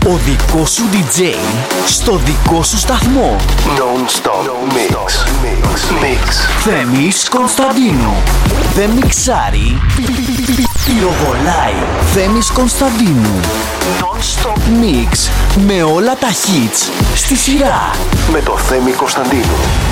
Ο δικός σου DJ στο δικό σου σταθμό. Non-stop mix. Θέμης Κωνσταντίνου. Δεν μιξάρει, πυροβολάει. Θέμης Κωνσταντίνου. Non-stop mix με όλα τα hits στη σειρά. Με το Θέμη Κωνσταντίνου.